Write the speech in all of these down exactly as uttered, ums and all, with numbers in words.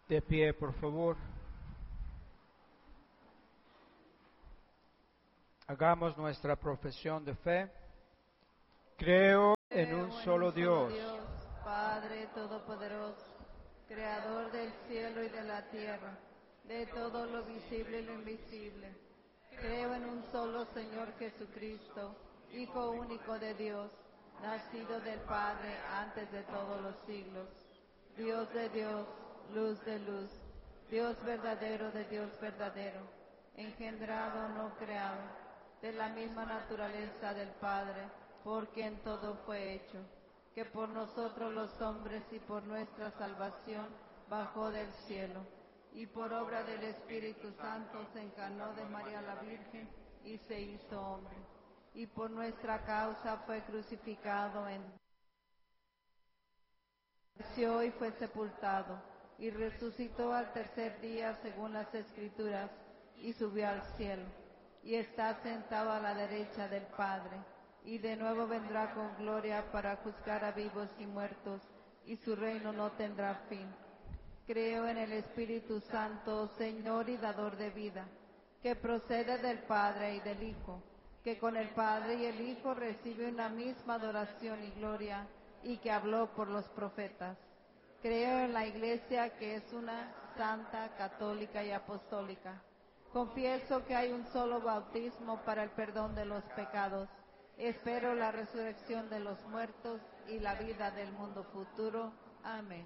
De pie, por favor. Hagamos nuestra profesión de fe. Creo en un solo Dios, Dios, Padre Todopoderoso, Creador del cielo y de la tierra, de todo lo visible y lo invisible. Creo en un solo Señor Jesucristo, Hijo único de Dios, nacido del Padre antes de todos los siglos. Dios de Dios, luz de luz, Dios verdadero de Dios verdadero, engendrado, no creado, de la misma naturaleza del Padre, por quien todo fue hecho, que por nosotros los hombres y por nuestra salvación bajó del cielo, y por obra del Espíritu Santo se encarnó de María la Virgen y se hizo hombre, y por nuestra causa fue crucificado en y fue sepultado, y resucitó al tercer día según las Escrituras, y subió al cielo, y está sentado a la derecha del Padre, y de nuevo vendrá con gloria para juzgar a vivos y muertos, y su reino no tendrá fin. Creo en el Espíritu Santo, Señor y dador de vida, que procede del Padre y del Hijo, que con el Padre y el Hijo recibe una misma adoración y gloria, y que habló por los profetas. Creo en la Iglesia, que es una santa, católica y apostólica. Confieso que hay un solo bautismo para el perdón de los pecados. Espero la resurrección de los muertos y la vida del mundo futuro. Amén.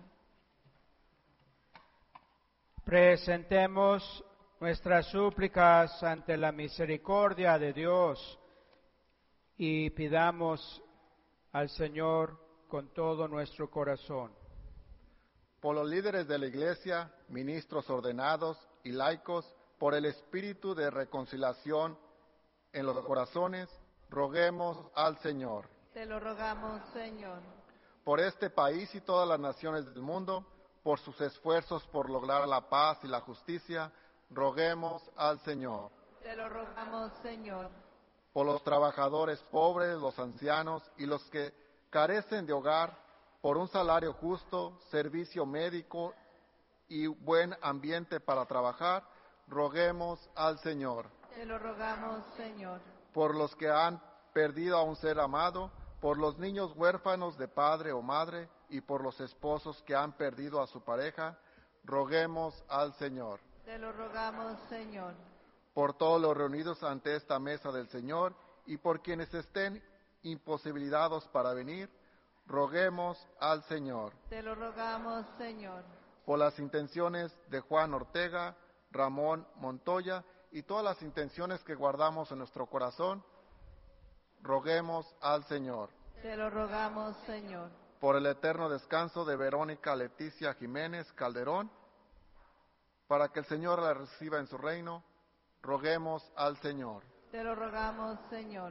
Presentemos nuestras súplicas ante la misericordia de Dios y pidamos al Señor con todo nuestro corazón. Por los líderes de la Iglesia, ministros ordenados y laicos, por el espíritu de reconciliación en los corazones, roguemos al Señor. Te lo rogamos, Señor. Por este país y todas las naciones del mundo, por sus esfuerzos por lograr la paz y la justicia, roguemos al Señor. Te lo rogamos, Señor. Por los trabajadores pobres, los ancianos y los que carecen de hogar, por un salario justo, servicio médico y buen ambiente para trabajar, roguemos al Señor. Te lo rogamos, Señor. Por los que han perdido a un ser amado, por los niños huérfanos de padre o madre y por los esposos que han perdido a su pareja, roguemos al Señor. Te lo rogamos, Señor. Por todos los reunidos ante esta mesa del Señor y por quienes estén imposibilitados para venir, roguemos al Señor. Te lo rogamos, Señor. Por las intenciones de Juan Ortega, Ramón Montoya y todas las intenciones que guardamos en nuestro corazón, roguemos al Señor. Te lo rogamos, Señor. Por el eterno descanso de Verónica Leticia Jiménez Calderón, para que el Señor la reciba en su reino, roguemos al Señor. Te lo rogamos, Señor.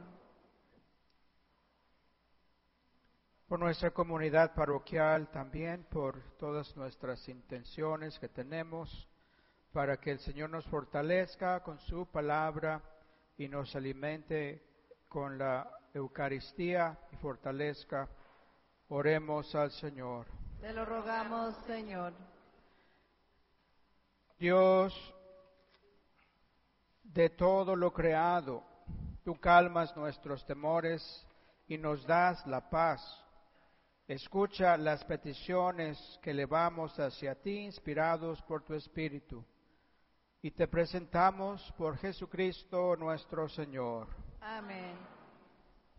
Por nuestra comunidad parroquial también, por todas nuestras intenciones que tenemos, para que el Señor nos fortalezca con su palabra y nos alimente con la Eucaristía y fortalezca. Oremos al Señor. Te lo rogamos, Señor. Dios de todo lo creado, tú calmas nuestros temores y nos das la paz. Escucha las peticiones que elevamos hacia ti, inspirados por tu Espíritu, y te presentamos por Jesucristo nuestro Señor. Amén.